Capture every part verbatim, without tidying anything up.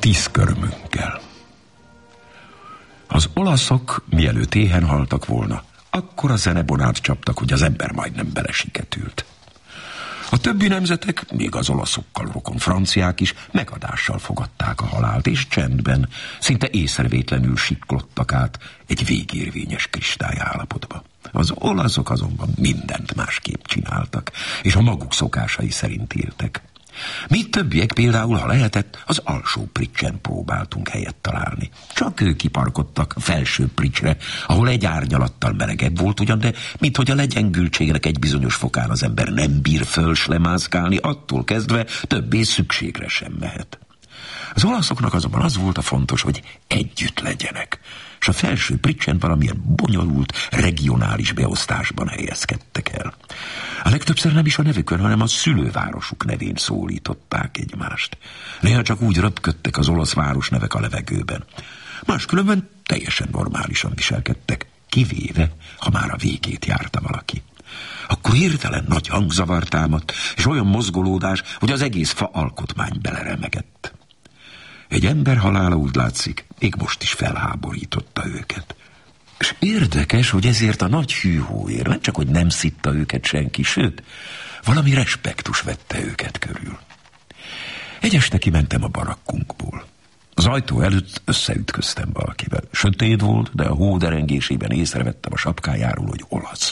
tíz körmünkkel. Az olaszok, mielőtt éhen haltak volna, akkora zenebonát csaptak, hogy az ember majdnem belesiketült. A többi nemzetek, még az olaszokkal rokon franciák is megadással fogadták a halált, és csendben, szinte észrevétlenül siklottak át egy végérvényes kristályállapotba. Az olaszok azonban mindent másképp csináltak, és a maguk szokásai szerint éltek. Mi többiek például, ha lehetett, az alsó pricsen próbáltunk helyet találni. Csak ők kiparkodtak a felső pricsre, ahol egy árnyalattal melegebb volt ugyan, de minthogy a legyengültségnek egy bizonyos fokán az ember nem bír föl s lemászkálni, attól kezdve többé szükségre sem mehet. Az olaszoknak azonban az volt a fontos, hogy együtt legyenek, és a felső pricsen valamilyen bonyolult, regionális beosztásban helyezkedtek el. A legtöbbször nem is a nevükön, hanem a szülővárosuk nevén szólították egymást. Néha csak úgy röpködtek az olasz városnevek a levegőben. Máskülönben teljesen normálisan viselkedtek, kivéve, ha már a végét járta valaki. Akkor hirtelen nagy hangzavar támadt, és olyan mozgolódás, hogy az egész fa alkotmány beleremegett. Egy ember halála, úgy látszik, még most is felháborította őket. És érdekes, hogy ezért a nagy hűhóért nem csak, hogy nem szitta őket senki, sőt, valami respektus vette őket körül. Egy este kimentem a barakkunkból. Az ajtó előtt összeütköztem valakivel. Sötét volt, de a hó derengésében észrevettem a sapkájáról, hogy olasz.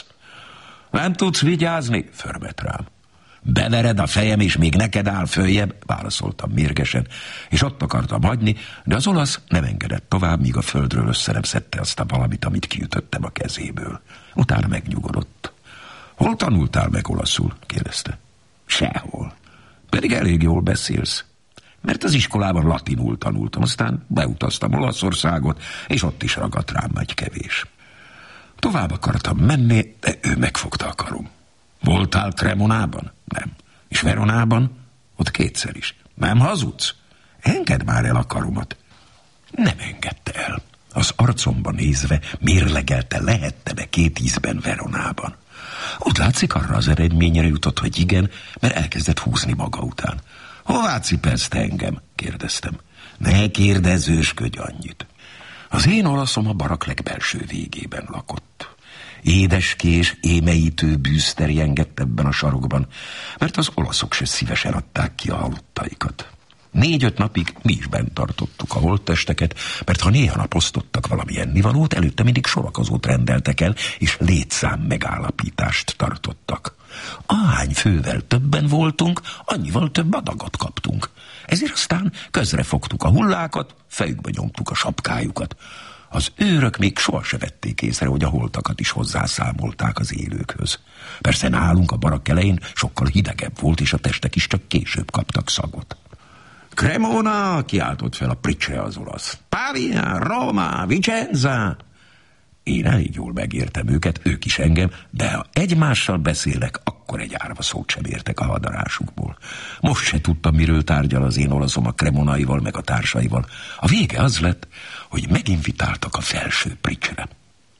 Nem tudsz vigyázni? Förmet rám. Bevered a fejem, és még neked áll följebb, válaszoltam mérgesen, és ott akartam hagyni, de az olasz nem engedett tovább, míg a földről össze nem szedte azt a valamit, amit kiütöttem a kezéből. Utána megnyugodott. Hol tanultál meg olaszul? Kérdezte. Sehol. Pedig elég jól beszélsz. Mert az iskolában latinul tanultam, aztán beutaztam Olaszországot, és ott is ragadt rám egy kevés. Tovább akartam menni, de ő megfogta a karom. Voltál Cremonában? Nem. És Veronában? Ott kétszer is. Nem hazudsz? Engedd már el a karomat. Nem engedte el. Az arcomba nézve mérlegelte, lehette-e két ízben Veronában. Úgy látszik, arra az eredményre jutott, hogy igen, mert elkezdett húzni maga után. Hová cipelszte engem? Kérdeztem. Ne kérdezősködj annyit. Az én olaszom a barak legbelső végében lakott. Édeskés, émeítő bűz terjengett ebben a sarokban, mert az olaszok se szívesen adták ki a halottaikat. Négy-öt napig mi is bent tartottuk a holttesteket, mert ha néha naposztottak valami ennivalót, előtte mindig sorakozót rendeltek el, és létszám megállapítást tartottak. Ahány fővel többen voltunk, annyival több adagot kaptunk. Ezért aztán közrefogtuk a hullákat, fejükbe nyomtuk a sapkájukat. Az őrök még sohasem vették észre, hogy a holtakat is hozzászámolták az élőkhöz. Persze nálunk a barak elején sokkal hidegebb volt, és a testek is csak később kaptak szagot. Cremona, kiáltott fel a pricsre az olasz. Pavia, Roma, Vicenza. Én elég jól megértem őket, ők is engem, de ha egymással beszélnek, akkor egy árva szót sem értek a hadarásukból. Most se tudtam, miről tárgyal az én olaszom a cremonaival, meg a társaival. A vége az lett, hogy meginvitáltak a felső pricsre.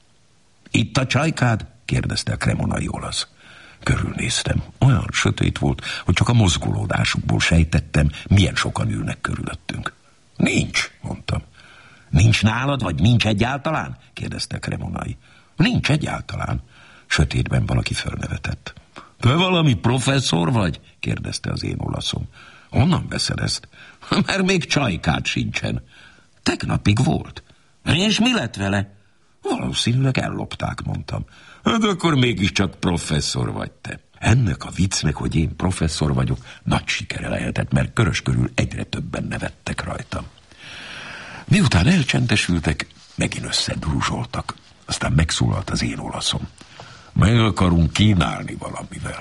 Itt a csajkád? Kérdezte a cremonai olasz. Körülnéztem. Olyan sötét volt, hogy csak a mozgolódásukból sejtettem, milyen sokan ülnek körülöttünk. Nincs, mondtam. Nincs nálad, vagy nincs egyáltalán? Kérdezte Cremonai. Nincs egyáltalán. Sötétben valaki fölnevetett. Te valami professzor vagy? Kérdezte az én olaszom. Honnan veszed ezt? Mert még csajkád sincsen. Tegnapig volt. És mi lett vele? Valószínűleg ellopták, mondtam. Hát akkor mégiscsak professzor vagy te. Ennek a viccnek, hogy én professzor vagyok, nagy sikere lehetett, mert körös körül egyre többen nevettek rajtam. Miután elcsendesültek, megint összedrúzsoltak. Aztán megszólalt az én olaszom. Meg akarunk kínálni valamivel.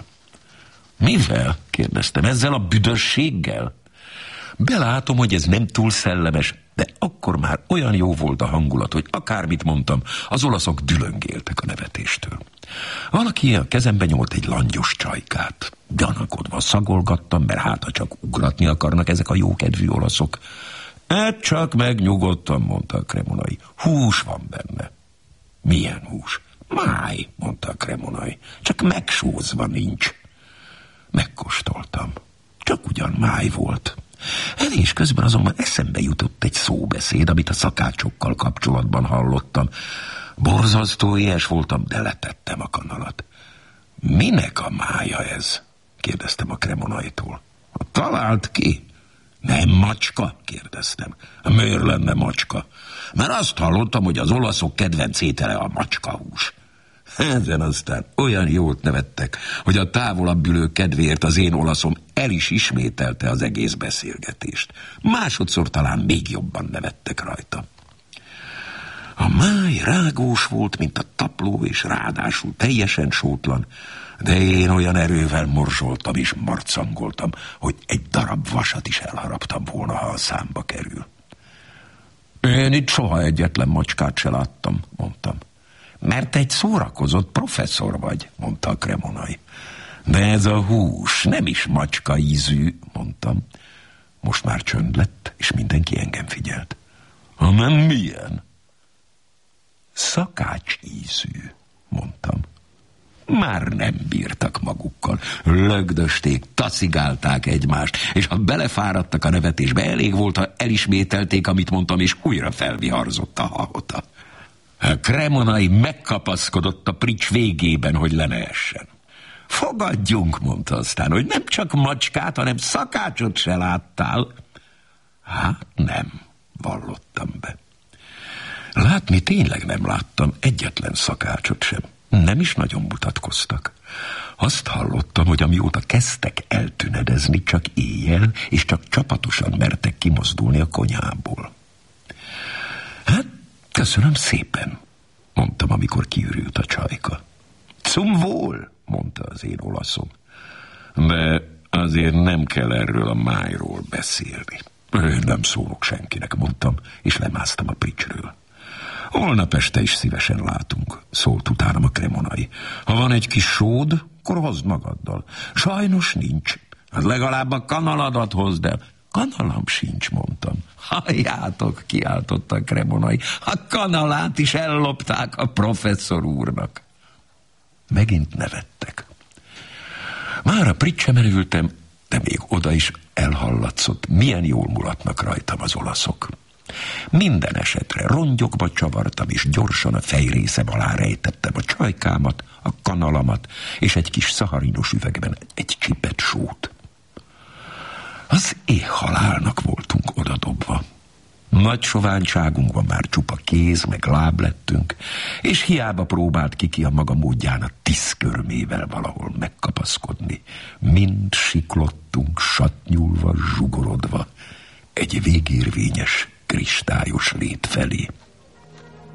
Mivel? Kérdeztem. Ezzel a büdösséggel? Belátom, hogy ez nem túl szellemes, de akkor már olyan jó volt a hangulat, hogy akármit mondtam, az olaszok dülöngéltek a nevetéstől. Valaki a kezembe nyolt egy langyos csajkát. Gyanakodva szagolgattam, mert hát ha csak ugratni akarnak ezek a jókedvű olaszok. Hát csak megnyugodtan, mondta a Cremonai. Hús van benne. Milyen hús? Máj, mondta a Cremonai. Csak megsózva nincs. Megkóstoltam. Csak ugyan máj volt. Evés közben azonban eszembe jutott egy szóbeszéd, amit a szakácsokkal kapcsolatban hallottam. Borzasztó éhes voltam, de letettem a kanalat. Minek a mája ez? Kérdeztem a Cremonaitól. Talált ki? Nem macska? Kérdeztem. Miért lenne macska? Mert azt hallottam, hogy az olaszok kedvenc étele a macskahús. Ezen aztán olyan jót nevettek, hogy a távolabb ülő kedvéért az én olaszom el is ismételte az egész beszélgetést. Másodszor talán még jobban nevettek rajta. A máj rágós volt, mint a tapló, és ráadásul teljesen sótlan, de én olyan erővel morzsoltam és marcangoltam, hogy egy darab vasat is elharaptam volna, ha a számba kerül. Én itt soha egyetlen macskát se láttam, mondtam. Mert egy szórakozott professzor vagy, mondta a Cremonai. De ez a hús nem is macska ízű, mondtam. Most már csönd lett, és mindenki engem figyelt. Hanem milyen? Szakács ízű, mondtam. Már nem bírtak magukkal. Lögdösték, taszigálták egymást, és ha belefáradtak a nevetésbe, elég volt, ha elismételték, amit mondtam, és újra felviharzott a hahota. A Cremonai megkapaszkodott a prics végében, hogy le ne essen. Fogadjunk, mondta aztán, hogy nem csak macskát, hanem szakácsot se láttál. Hát nem, vallottam be. Látni tényleg nem láttam egyetlen szakácsot sem. Nem is nagyon mutatkoztak. Azt hallottam, hogy amióta kezdtek eltünedezni, csak éjjel, és csak csapatosan mertek kimozdulni a konyhából. Hát, köszönöm szépen, mondtam, amikor kiürült a csajka. Zum wohl, mondta az én olaszom. De azért nem kell erről a májról beszélni. Én nem szólok senkinek, mondtam, és lemásztam a pricsről. Holnap este is szívesen látunk, szólt utánam a Cremonai. Ha van egy kis sód, akkor hozd magaddal. Sajnos nincs. Az legalább a kanaladat hozd el. Kanalam sincs, mondtam. Halljátok, kiáltotta a Cremonai. A kanalát is ellopták a professzor úrnak. Megint nevettek. Már a pricsen ültem, de még oda is elhallatszott, milyen jól mulatnak rajtam az olaszok. Minden esetre rongyokba csavartam, és gyorsan a fejrészem alá rejtettem a csajkámat, a kanalamat, és egy kis szaharinos üvegben egy csipet sót. Az éhhalálnak voltunk odadobva. Nagy soványságunkban már csupa kéz, meg láb lettünk, és hiába próbált Kiki a maga módján a tiszkörmével valahol megkapaszkodni. Mind siklottunk, satnyulva, zsugorodva, egy végérvényes, kristályos lét felé.